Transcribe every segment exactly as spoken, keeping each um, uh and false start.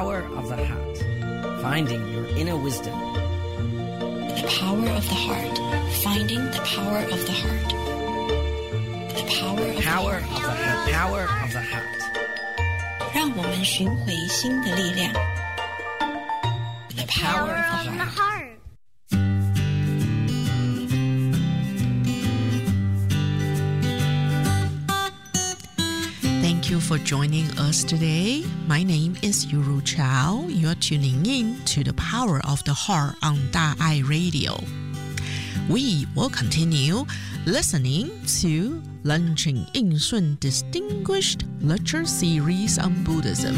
Power of the Heart. Finding your inner wisdom. The Power of the Heart. Finding the Power of the Heart. The Power of Power the of Heart. the Power of the Heart. 让我们寻回心的力量。The Power of the Heart. Thank you for joining us today. My name is Yuru Chao. You're tuning in to the Power of the Heart on Da'ai Radio. We will continue listening to Lunching Yingshun Distinguished Lecture Series on Buddhism.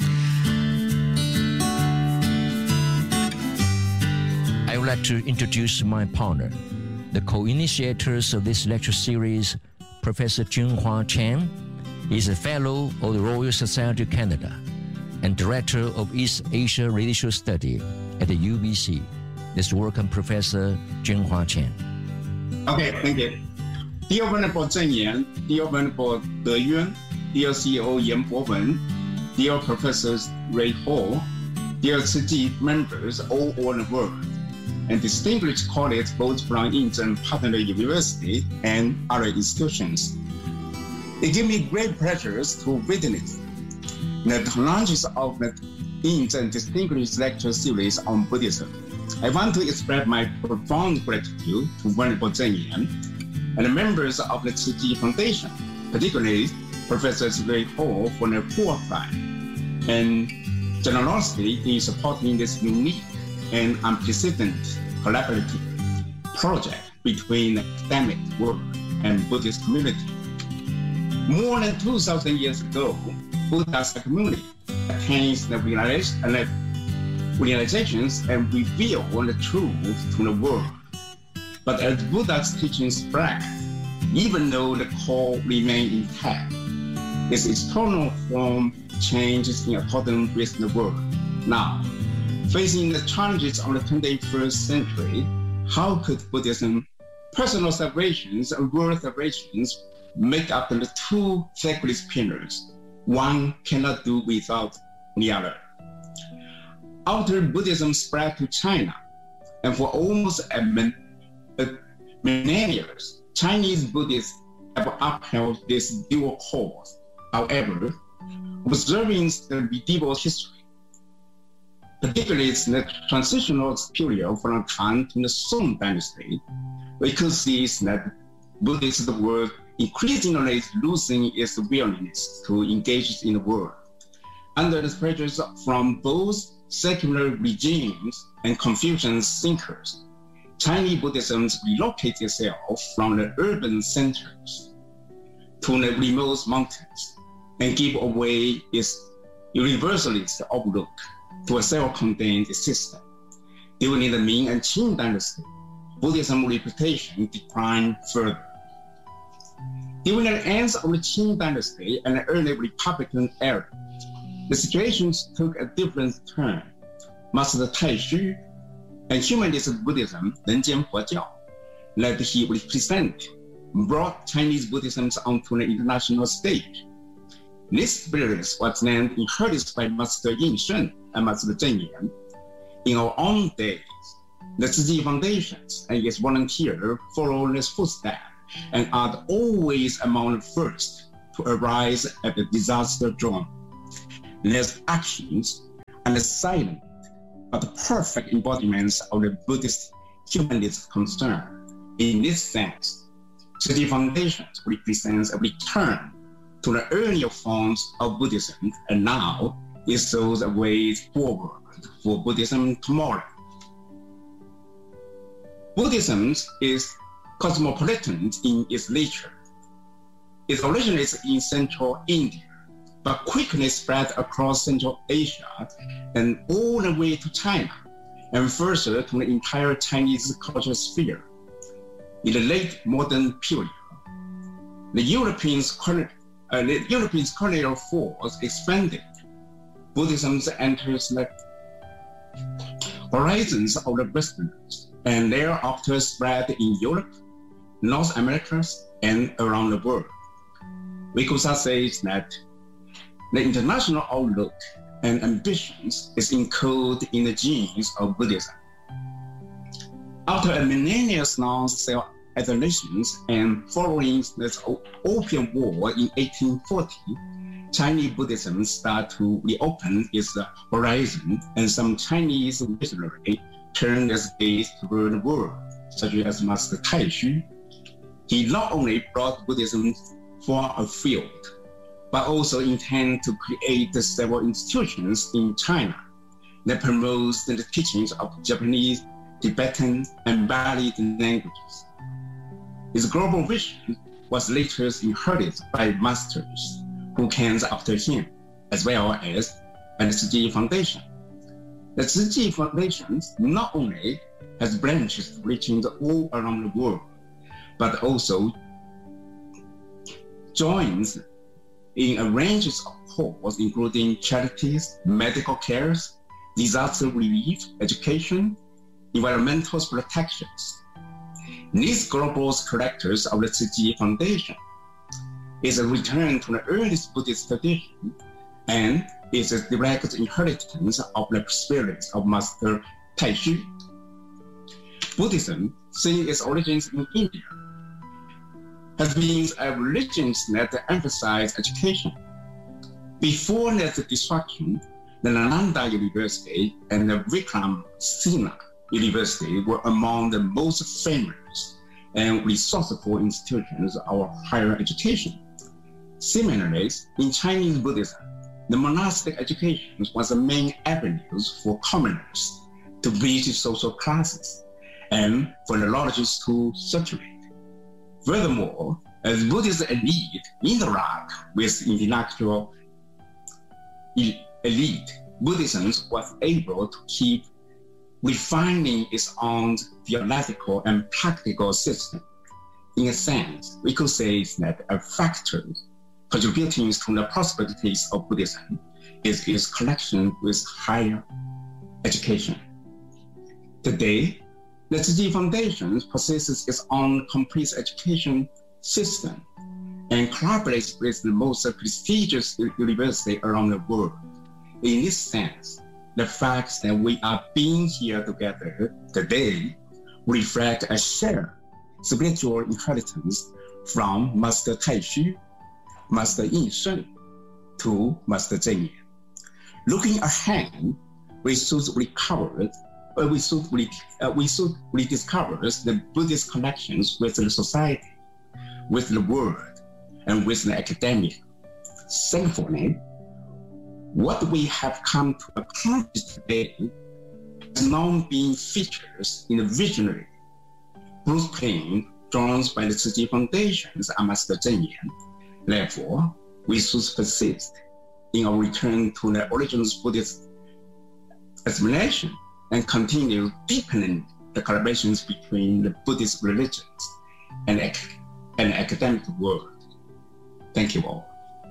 I would like to introduce my partner, the co-initiators of this lecture series, Professor Junhua Chen. He is a fellow of the Royal Society of Canada and director of East Asia Religious Study at the U B C. Let's welcome Professor Junhua Chen. Okay, thank you. Dear Venerable Zheng Yan, dear Venerable De Yuan, dear C E O Yan Bowen, dear Professors Ray Hall, dear Tzu Chi members all over the world, and distinguished colleagues both from Yingzheng Partner University and other institutions. It gives me great pleasure to witness the launches of the Yingzheng Distinguished Lecture Series on Buddhism. I want to express my profound gratitude to Venerable Zheng Yan and the members of the Tzu Chi Foundation, particularly Professor Ray Hall, for their foresight and generosity in supporting this unique and unprecedented collaborative project between the academic world and Buddhist community. More than two thousand years ago, Buddha's community attains the realizations and reveal the truth to the world. But as Buddha's teachings spread, even though the core remained intact, its external form changes in accordance with the world. Now, facing the challenges of the twenty-first century, how could Buddhism, personal salvations and world salvations make up the two sacred pillars? One cannot do without the other. After Buddhism spread to China, and for almost a millennia, Chinese Buddhists have upheld this dual cause. However, observing the medieval history, particularly the transitional period from Tang to the Song dynasty, we could see that Buddhist world increasingly losing its willingness to engage in the world. Under the pressures from both secular regimes and Confucian thinkers, Chinese Buddhism relocated itself from the urban centers to the remote mountains and gave away its universalist outlook to a self-contained system. During the Ming and Qing dynasty, Buddhism reputation declined further. During the end of the Qing dynasty and the early Republican era, the situation took a different turn. Master Taixu and humanist Buddhism, Renjian Huajiao, that he represented, brought Chinese Buddhism onto the international stage. This spirit was then inherited by Master Yingshun and Master Zheng Yan. In our own days, the Tzu Chi Foundations and its volunteers follow this footsteps and are always among the first to arise at the disaster zone. Their actions are the silent but perfect embodiments of the Buddhist humanist concern. In this sense, Tzu Chi Foundations represents a return to the earlier forms of Buddhism, and now it shows a way forward for Buddhism tomorrow. Buddhism is cosmopolitan in its nature. It originates in Central India, but quickly spread across Central Asia and all the way to China, and further to the entire Chinese cultural sphere. In the late modern period, the Europeans' uh, the Europeans' colonial force expanded. Buddhism enters the horizons of the Westerners, and thereafter spread in Europe, North America, and around the world. We could say that the international outlook and ambitions is encoded in the genes of Buddhism. After a millennium-long self-adulations and following the Opium War in eighteen forty, Chinese Buddhism started to reopen its horizon, and some Chinese missionaries turned their gaze toward the world, such as Master Taixu. He not only brought Buddhism far afield, but also intended to create several institutions in China that promotes the teachings of Japanese, Tibetan, and Bali languages. His global vision was later inherited by masters who came after him, as well as by the Tzu Chi Foundation. The Tzu Chi Foundation not only has branches reaching all around the world, but also joins in a range of causes, including charities, medical care, disaster relief, education, environmental protections. These global characters of the Tzu Chi Foundation is a return to the earliest Buddhist tradition and is a direct inheritance of the spirit of Master Taixu. Buddhism, since its origins in India, has been a religion that emphasizes education. Before that destruction, the Nalanda University and the Vikramsena University were among the most famous and resourceful institutions of higher education. Similarly, in Chinese Buddhism, the monastic education was the main avenue for commoners to reach social classes and for the lodges to circulate. Furthermore, as Buddhist elite interact with intellectual elite, Buddhism was able to keep refining its own theological and practical system. In a sense, we could say that a factor contributing to the prosperities of Buddhism is its connection with higher education. Today, the Tzu Chi Foundation possesses its own complete education system and collaborates with the most prestigious universities around the world. In this sense, the fact that we are being here together today reflect a shared spiritual inheritance from Master Taixu, Master Yin Sheng, to Master Cheng Yen. Looking ahead, we should recover, uh, we should re, uh, we should rediscover the Buddhist connections with the society, with the world, and with the academic. Thankfully, what we have come to accomplish today has now been features in the visionary blueprint drawn by the Tzu Chi Foundation's Master Cheng Yen. Therefore, we should persist in our return to the original Buddhist assimilation and continue deepening the collaborations between the Buddhist religions and, and the academic world. Thank you all.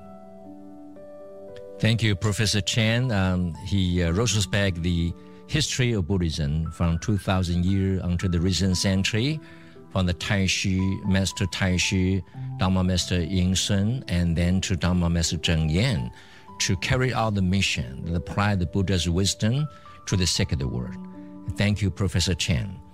Thank you, Professor Chen. Um, he uh, retrospect the history of Buddhism from two thousand years until the recent century, from the Taixu, Master Taixu, Dharma Master Yin Sheng, and then to Dharma Master Cheng Yen, to carry out the mission and apply the Buddha's wisdom to the secular world. Thank you, Professor Chen.